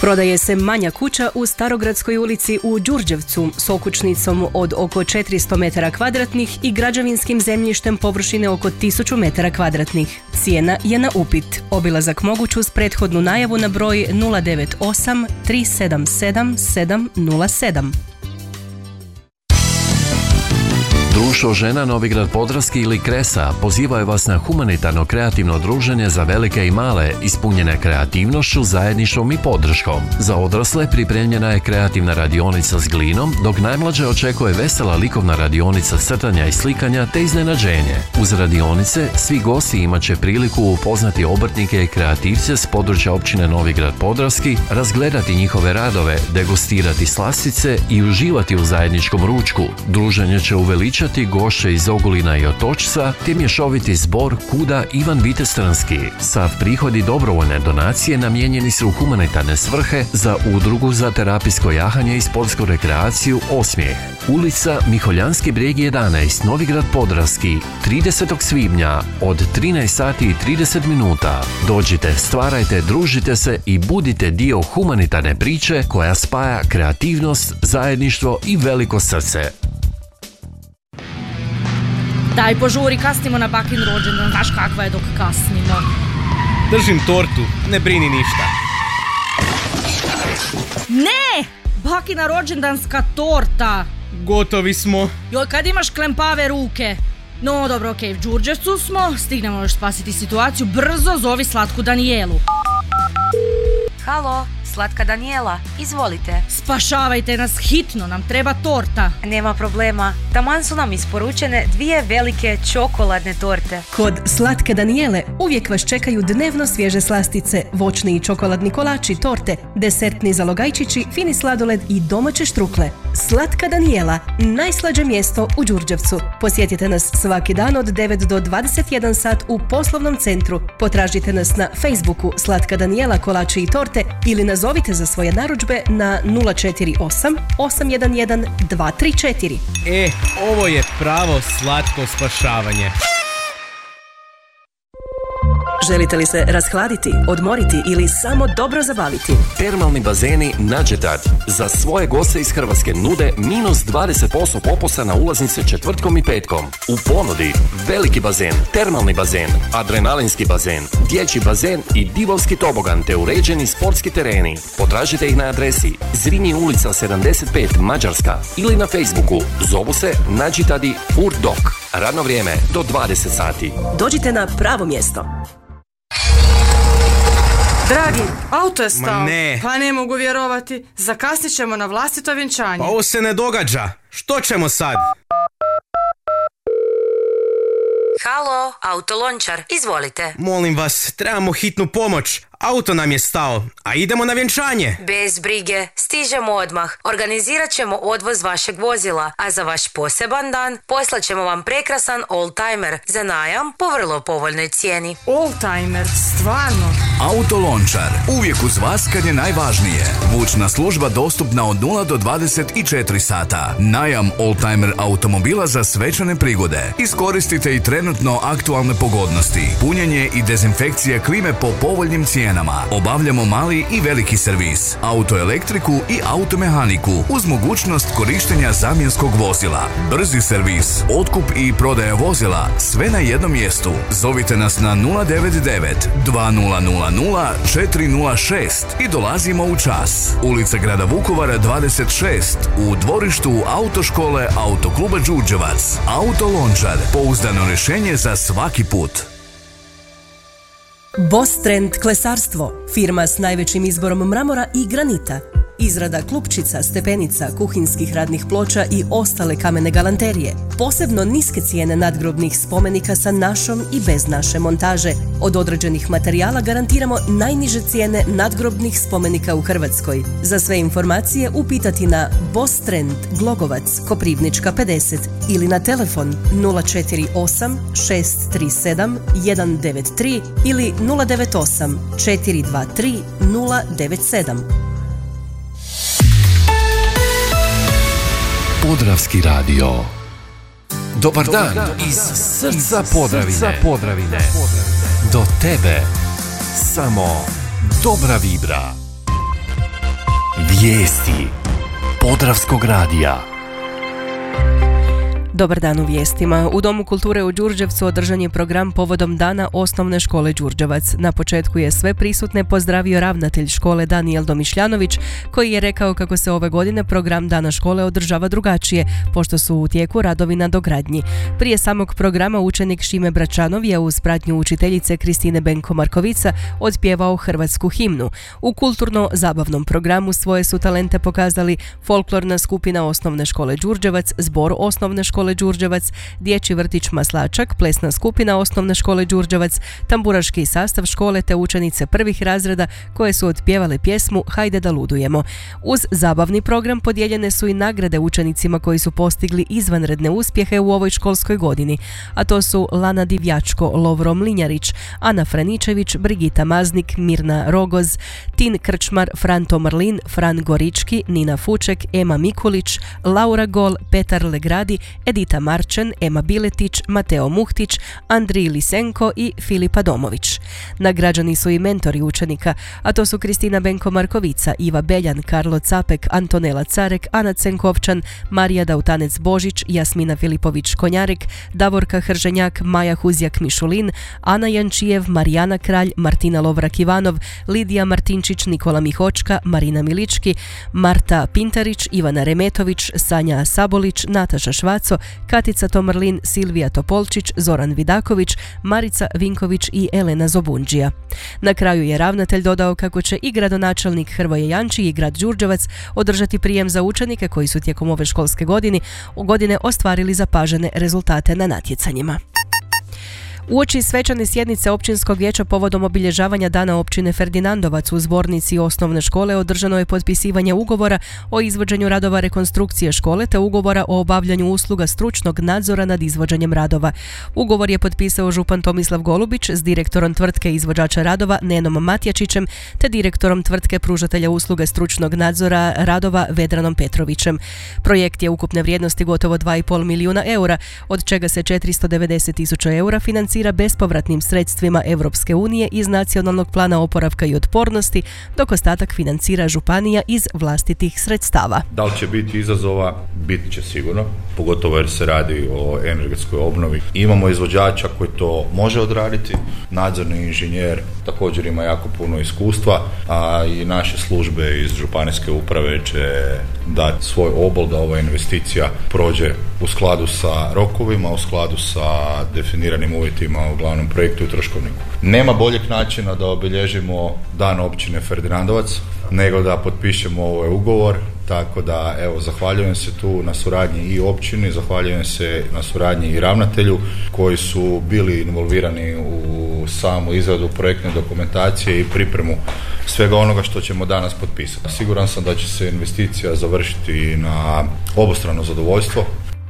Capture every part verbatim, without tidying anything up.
Prodaje se manja kuća u Starogradskoj ulici u Đurđevcu s okućnicom od oko četiristo metara kvadratnih i građevinskim zemljištem površine oko tisuću metara kvadratnih. Cijena je na upit. Obilazak moguć uz prethodnu najavu na broj nula devet osam tri sedam sedam sedam nula sedam. Društvo žena Novigrad Podravski ili Kresa pozivaju vas na humanitarno kreativno druženje za velike i male, ispunjene kreativnošću, zajedništvom i podrškom. Za odrasle pripremljena je kreativna radionica s glinom, dok najmlađe očekuje vesela likovna radionica crtanja i slikanja te iznenađenje. Uz radionice, svi gosti imat će priliku upoznati obrtnike i kreativce s područja općine Novigrad Podravski, razgledati njihove radove, degustirati slastice i uživati u zajedničkom ručku. Druženje će uveličati gošće iz Ogulina i Otočca, te mješoviti zbor Kuda Ivan Vitestranski. Sav prihodi dobrovoljne donacije namijenjeni su u humanitarne svrhe za udrugu za terapijsko jahanje i sportsku rekreaciju Osmijeh. Ulica Miholjanski brijeg jedanaest, Novigrad Podravski, tridesetog svibnja od trinaest sati i trideset minuta. Dođite, stvarajte, družite se i budite dio humanitarne priče koja spaja kreativnost, zajedništvo i veliko srce. Daj požuri, kasnimo na bakin rođendan, znaš kakva je dok kasnimo. Držim tortu, ne brini ništa. Ne! Bakina rođendanska torta! Gotovi smo. Joj, kad imaš klempave ruke? No, dobro, okej, okay, v Đurđevcu smo, stignemo još spasiti situaciju, brzo zovi slatku Danijelu. Halo, slatka Danijela, izvolite. Spašavajte nas, hitno, nam treba torta. Nema problema, taman su nam isporučene dvije velike čokoladne torte. Kod Slatke Danijele uvijek vas čekaju dnevno svježe slastice, voćni i čokoladni kolači, torte, desertni zalogajčići, fini sladoled i domaće štrukle. Slatka Danijela, najslađe mjesto u Đurđevcu. Posjetite nas svaki dan od devet do dvadeset jedan sat u poslovnom centru. Potražite nas na Facebooku Slatka Danijela kolači i torte ili nazovite za svoje narudžbe na nula četiri osam osam jedan jedan dva tri četiri. E, ovo je pravo slatko spašavanje. Želite li se rashladiti, odmoriti ili samo dobro zabaviti? Termalni bazeni Nađetad za svoje goste iz Hrvatske nude minus dvadeset posto popusta na ulaznice četvrtkom i petkom. U ponudi veliki bazen, termalni bazen, adrenalinski bazen, dječji bazen i divovski tobogan te uređeni sportski tereni. Potražite ih na adresi Zrinji ulica sedamdeset pet Mađarska ili na Facebooku. Zovu se Nađetadi Urdok. Radno vrijeme do dvadeset sati. Dođite na pravo mjesto. Dragi, auto je stao. Ma ne. Pa ne mogu vjerovati. Zakasnit ćemo na vlastito vjenčanje. Pa ovo se ne događa. Što ćemo sad? Halo, autolončar, izvolite. Molim vas, trebamo hitnu pomoć. Auto nam je stao, a idemo na vjenčanje. Bez brige, stižemo odmah. Organizirat ćemo odvoz vašeg vozila, a za vaš poseban dan poslat ćemo vam prekrasan oldtimer za najam po vrlo povoljnoj cijeni. Oldtimer, stvarno. Autolončar, uvijek uz vas kad je najvažnije. Vučna služba dostupna od nula do dvadeset četiri sata. Najam oldtimer automobila za svečane prigode. Iskoristite i trenutno aktualne pogodnosti. Punjenje i dezinfekcija klime po povoljnim cijenama. Obavljamo mali i veliki servis, autoelektriku i automehaniku uz mogućnost korištenja zamjenskog vozila, brzi servis, otkup i prodaja vozila, sve na jednom mjestu. Zovite nas na nula devet devet dva nula nula nula četiri nula šest i dolazimo u čas. Ulica grada Vukovara dvadeset šest u dvorištu autoškole Autokluba Đurđevac. Autolončar, pouzdano rješenje za svaki put. Boss Trend klesarstvo, firma s najvećim izborom mramora i granita. Izrada klupčica, stepenica, kuhinskih radnih ploča i ostale kamene galanterije. Posebno niske cijene nadgrobnih spomenika sa našom i bez naše montaže. Od određenih materijala garantiramo najniže cijene nadgrobnih spomenika u Hrvatskoj. Za sve informacije upitati na Boss Trend, Glogovac, Koprivnička pedeset ili na telefon nula četiri osam šest tri sedam jedan devet tri ili nula devet osam četiri dva tri nula devet sedam. Podravski radio. Dobar dan iz srca Podravine. Podravine. Do tebe samo dobra vibra. Vijesti Podravskog radija. Dobar dan u vijestima. U Domu kulture u Đurđevcu održan je program povodom Dana osnovne škole Đurđevac. Na početku je sve prisutne pozdravio ravnatelj škole Danijel Domišljanović, koji je rekao kako se ove godine program Dana škole održava drugačije, pošto su u tijeku radovi na dogradnji. Prije samog programa učenik Šime Bračanov je uz pratnju učiteljice Kristine Benko Markovica odpjevao hrvatsku himnu. U kulturno-zabavnom programu svoje su talente pokazali folklorna skupina osnovne škole Đurđevac, zbor osnovne škole Đurđevac, dječji vrtić Maslačak, plesna skupina osnovne škole Đurđevac, tamburaški sastav škole te učenice prvih razreda koje su otpjevale pjesmu Hajde da ludujemo. Uz zabavni program podijeljene su i nagrade učenicima koji su postigli izvanredne uspjehe u ovoj školskoj godini, a to su Lana Divjačko, Lovro Mlinjarić, Ana Franičević, Brigita Maznik, Mirna Rogoz, Tin Krčmar, Fran Tomarlin, Fran Gorički, Nina Fuček, Ema Mikulić, Laura Gol, Petar Legradi, Edita Marčen, Ema Biletić, Mateo Muhtić, Andrij Lisenko i Filipa Domović. Nagrađeni su i mentori učenika, a to su Kristina Benko Markovica, Iva Beljan, Karlo Capek, Antonela Carek, Ana Cenkovčan, Marija Dautanec Božić, Jasmina Filipović Konjarek, Davorka Hrženjak, Maja Huzjak Mišulin, Ana Jančijev, Marijana Kralj, Martina Lovrak Ivanov, Lidija Martinčić, Nikola Mihočka, Marina Milički, Marta Pintarić, Ivana Remetović, Sanja Sabolić, Nataša Švaco, Katica Tomarlin, Silvija Topolčić, Zoran Vidaković, Marica Vinković i Elena Zobundžija. Na kraju je ravnatelj dodao kako će i gradonačelnik Hrvoje Janči i grad Đurđevac održati prijem za učenike koji su tijekom ove školske godine, godine ostvarili zapažene rezultate na natjecanjima. Uoči svečane sjednice općinskog vijeća povodom obilježavanja Dana općine Ferdinandovac u zbornici osnovne škole održano je potpisivanje ugovora o izvođenju radova rekonstrukcije škole te ugovora o obavljanju usluga stručnog nadzora nad izvođenjem radova. Ugovor je potpisao župan Tomislav Golubić s direktorom tvrtke izvođača radova Nenom Matjačićem te direktorom tvrtke pružatelja usluga stručnog nadzora radova Vedranom Petrovićem. Projekt je ukupne vrijednosti gotovo dva i pol milijuna eura, od čega se četiristo devedeset tisuća eura financira bespovratnim sredstvima Europske unije iz Nacionalnog plana oporavka i otpornosti, dok ostatak financira županija iz vlastitih sredstava. Da li će biti izazova? Bit će sigurno, pogotovo jer se radi o energetskoj obnovi. Imamo izvođača koji to može odraditi, nadzorni inženjer također ima jako puno iskustva, a i naše službe iz županijske uprave će dati svoj obol da ova investicija prođe u skladu sa rokovima, u skladu sa definiranim uvjetima u glavnom projektu i troškovniku. Nema boljeg načina da obilježimo Dan općine Ferdinandovac nego da potpišemo ovaj ugovor, tako da evo zahvaljujem se tu na suradnji i općini, zahvaljujem se na suradnji i ravnatelju koji su bili involvirani u samu izradu projektne dokumentacije i pripremu svega onoga što ćemo danas potpisati. Siguran sam da će se investicija završiti na obostrano zadovoljstvo,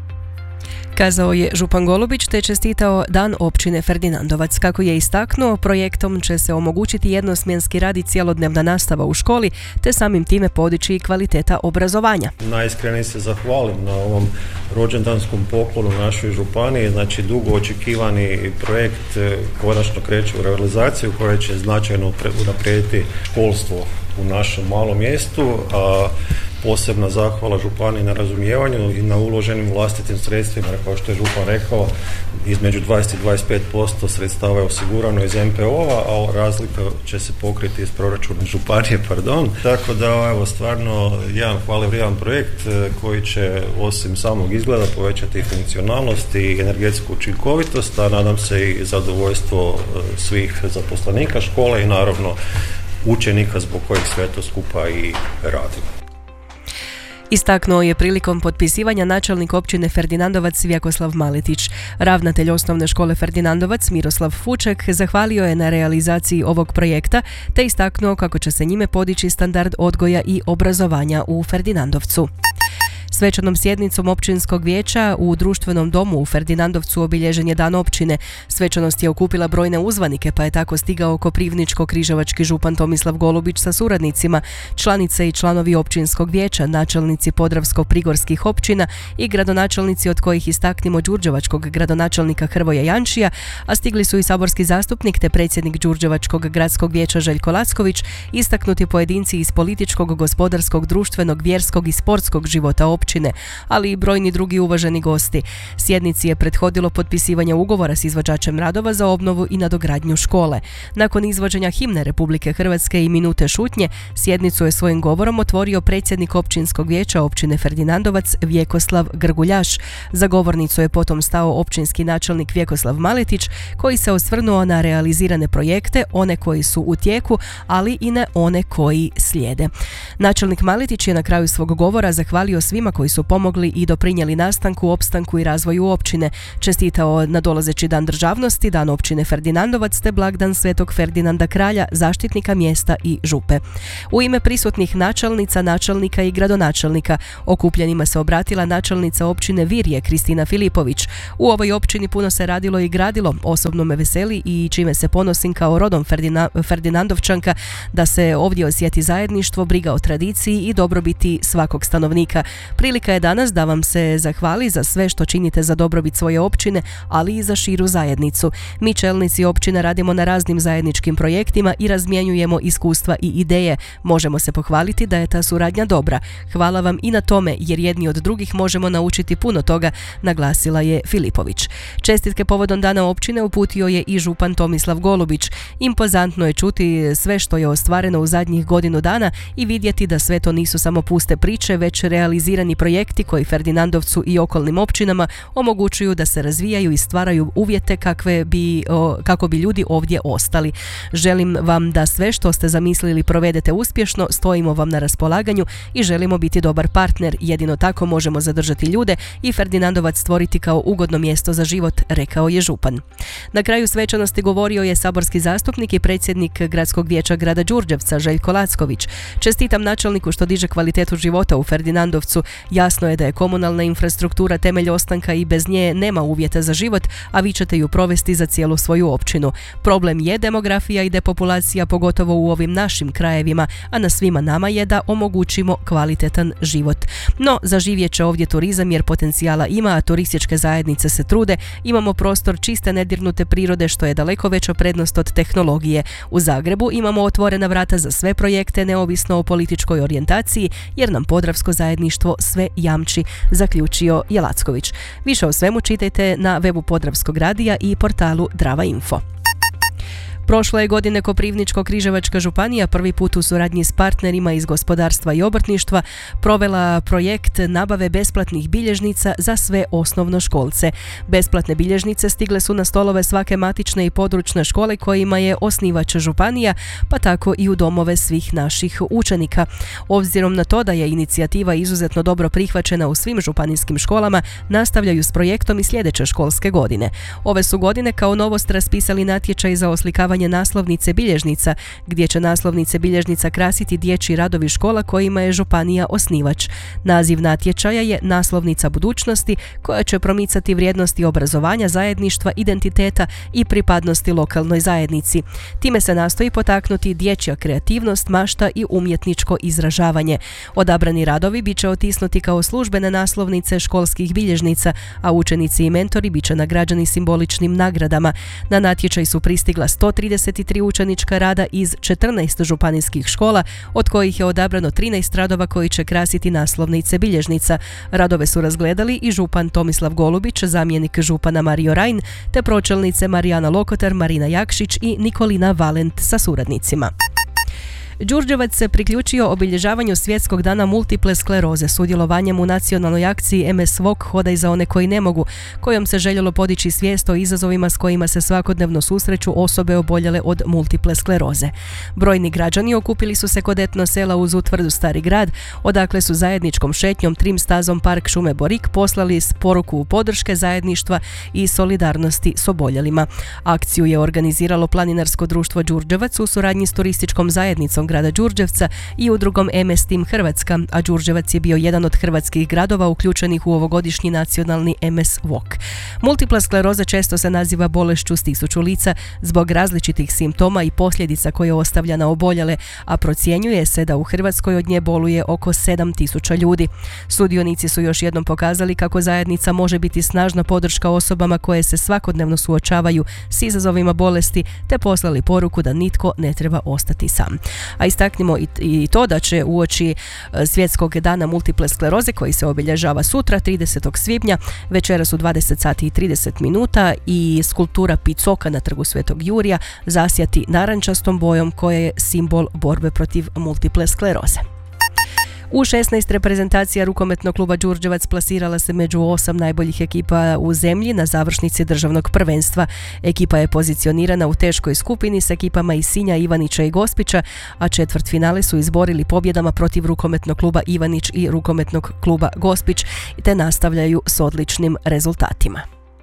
kazao je župan Golubić te čestitao Dan općine Ferdinandovac. Kako je istaknuo, projektom će se omogućiti jednosmjenski rad i cjelodnevna nastava u školi, te samim time podići i kvaliteta obrazovanja. Najiskrenije se zahvalim na ovom rođendanskom poklonu našoj županiji, znači dugo očekivani projekt konačno kreće u realizaciju koja će značajno unaprijediti školstvo u našem malom mjestu, a posebna zahvala županiji na razumijevanju i na uloženim vlastitim sredstvima, kao što je župan rekao, između dvadeset i dvadeset pet posto sredstava je osigurano iz em pe o-a, a razlika će se pokriti iz proračuna županije, pardon. Tako da, evo, stvarno jedan hvale vrijedan projekt koji će osim samog izgleda povećati funkcionalnost i energetsku učinkovitost, a nadam se i zadovoljstvo svih zaposlenika škole i naravno učenika zbog kojih sve to skupa i radimo. Istaknuo je prilikom potpisivanja načelnik općine Ferdinandovac Vjekoslav Maletić. Ravnatelj osnovne škole Ferdinandovac Miroslav Fuček zahvalio je na realizaciji ovog projekta te istaknuo kako će se njime podići standard odgoja i obrazovanja u Ferdinandovcu. Svečanom sjednicom općinskog vijeća u društvenom domu u Ferdinandovcu obilježen je dan općine. Svečanost je okupila brojne uzvanike, pa je tako stigao koprivničko-križevački župan Tomislav Golubić sa suradnicima, članice i članovi općinskog vijeća, načelnici podravsko-prigorskih općina i gradonačelnici, od kojih istaknimo đurđevačkog gradonačelnika Hrvoja Jančija, a stigli su i saborski zastupnik te predsjednik đurđevačkog gradskog vijeća Željko Lacković, istaknuti pojedinci iz političkog, gospodarskog, društvenog, vjerskog i sportskog života općine, ali i brojni drugi uvaženi gosti. Sjednici je prethodilo potpisivanje ugovora s izvođačem radova za obnovu i nadogradnju škole. Nakon izvođenja himne Republike Hrvatske i minute šutnje, sjednicu je svojim govorom otvorio predsjednik općinskog vijeća općine Ferdinandovac Vjekoslav Grguljaš. Za govornicu je potom stao općinski načelnik Vjekoslav Maletić, koji se osvrnuo na realizirane projekte, one koji su u tijeku, ali i na one koji slijede. Načelnik Maletić je na kraju svog govora zahvalio svima koji su pomogli i doprinijeli nastanku, opstanku i razvoju općine. Čestitao nadolazeći dan državnosti, dan općine Ferdinandovac te blagdan Svetog Ferdinanda Kralja, zaštitnika mjesta i župe. U ime prisutnih načelnica, načelnika i gradonačelnika okupljenima se obratila načelnica općine Virje Kristina Filipović. U ovoj općini puno se radilo i gradilo, osobno me veseli i čime se ponosim kao rodom Ferdina, Ferdinandovčanka da se ovdje osjeti zajedništvo, briga o tradiciji i dobrobiti svakog stanovnika. Prilika je danas da vam se zahvali za sve što činite za dobrobit svoje općine, ali i za širu zajednicu. Mi čelnici općine radimo na raznim zajedničkim projektima i razmjenjujemo iskustva i ideje. Možemo se pohvaliti da je ta suradnja dobra. Hvala vam i na tome, jer jedni od drugih možemo naučiti puno toga, naglasila je Filipović. Čestitke povodom dana općine uputio je i župan Tomislav Golubić. Impozantno je čuti sve što je ostvareno u zadnjih godinu dana i vidjeti da sve to nisu samo puste priče, već realizirani projekti koji Ferdinandovcu i okolnim općinama omogućuju da se razvijaju i stvaraju uvjete kakve bi, o, kako bi ljudi ovdje ostali. Želim vam da sve što ste zamislili provedete uspješno, stojimo vam na raspolaganju i želimo biti dobar partner. Jedino tako možemo zadržati ljude i Ferdinandovac stvoriti kao ugodno mjesto za život, rekao je župan. Na kraju svečanosti govorio je saborski zastupnik i predsjednik gradskog vijeća grada Đurđevca Željko Lacković. Čestitam načelniku što diže kvalitetu života u Ferdinandovcu. Jasno je da je komunalna infrastruktura temelj ostanka i bez nje nema uvjeta za život, a vi ćete ju provesti za cijelu svoju općinu. Problem je demografija i depopulacija, pogotovo u ovim našim krajevima, a na svima nama je da omogućimo kvalitetan život. No, zaživjet će ovdje turizam jer potencijala ima, a turističke zajednice se trude. Imamo prostor čiste nedirnute prirode, što je daleko veća prednost od tehnologije. U Zagrebu imamo otvorena vrata za sve projekte, neovisno o političkoj orijentaciji, jer nam podravsko zajedništvo sve jamči, zaključio je Lacković. Više o svemu čitajte na webu Podravskog radija i portalu Drava Info. Prošle je godine Koprivničko-križevačka županija prvi put u suradnji s partnerima iz gospodarstva i obrtništva provela projekt nabave besplatnih bilježnica za sve osnovnoškolce. Besplatne bilježnice stigle su na stolove svake matične i područne škole kojima je osnivač županija, pa tako i u domove svih naših učenika. Obzirom na to da je inicijativa izuzetno dobro prihvaćena u svim županijskim školama, nastavljaju s projektom i sljedeće školske godine. Ove su godine kao novost raspisali natječaj za oslikavanje naslovnice bilježnica, gdje će naslovnice bilježnica krasiti dječji radovi škola kojima je županija osnivač. Naziv natječaja je Naslovnica budućnosti, koja će promicati vrijednosti obrazovanja, zajedništva, identiteta i pripadnosti lokalnoj zajednici. Time se nastoji potaknuti dječja kreativnost, mašta i umjetničko izražavanje. Odabrani radovi bit će otisnuti kao službene naslovnice školskih bilježnica, a učenici i mentori bit će nagrađeni simboličnim nagradama. Na natječaj su pristigla sto trideset tri učenička rada iz četrnaest županijskih škola, od kojih je odabrano trinaest radova koji će krasiti naslovnice bilježnica. Radove su razgledali i župan Tomislav Golubić, zamjenik župana Mario Rajn, te pročelnice Marijana Lokotar, Marina Jakšić i Nikolina Valent sa suradnicima. Đurđevac se priključio obilježavanju Svjetskog dana multiple skleroze sudjelovanjem u nacionalnoj akciji M S V O K Hodaj za one koji ne mogu, kojom se željelo podići svijest o izazovima s kojima se svakodnevno susreću osobe oboljele od multiple skleroze. Brojni građani okupili su se kod etno sela uz utvrdu Stari grad, odakle su zajedničkom šetnjom trim stazom Park šume Borik poslali poruku podrške, zajedništva i solidarnosti s oboljelima. Akciju je organiziralo Planinarsko društvo Đurđevac u suradnji s turističkom zajednicom grada Đurđevca i udrugom M S Team Hrvatska, a Đurđevac je bio jedan od hrvatskih gradova uključenih u ovogodišnji nacionalni M S Walk. Multipla skleroza često se naziva bolešću s tisuću lica zbog različitih simptoma i posljedica koje ostavlja na oboljele, a procjenjuje se da u Hrvatskoj od nje boluje oko sedam tisuća ljudi. Sudionici su još jednom pokazali kako zajednica može biti snažna podrška osobama koje se svakodnevno suočavaju s izazovima bolesti, te poslali poruku da nitko ne treba ostati sam. A istaknimo i, i to da će uoči Svjetskog dana multiple skleroze koji se obilježava sutra, tridesetog svibnja, večeras u dvadeset sati i trideset minuta i skulptura Picoka na trgu Svetog Jurija zasjati narančastom bojom koja je simbol borbe protiv multiple skleroze. U šesnaest reprezentacija rukometnog kluba Đurđevac plasirala se među osam najboljih ekipa u zemlji na završnici državnog prvenstva. Ekipa je pozicionirana u teškoj skupini s ekipama iz Sinja, Ivanića i Gospića, a četvrtfinale su izborili pobjedama protiv rukometnog kluba Ivanić i rukometnog kluba Gospić, te nastavljaju s odličnim rezultatima.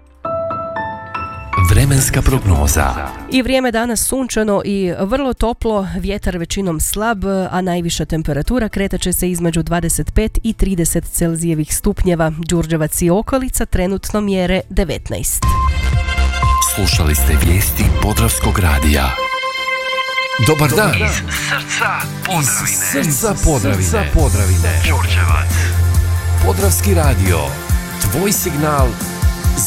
Vremenska prognoza. I vrijeme danas sunčano i vrlo toplo, vjetar većinom slab, a najviša temperatura kretat će se između dvadeset pet i trideset Celzijevih stupnjeva. Đurđevac i okolica trenutno mjere devetnaest. Slušali ste vijesti Podravskog radija. Dobar dan. Iz srca Podravine. Iz srca Podravine. Srca Podravine. Đurđevac. Podravski radio. Tvoj signal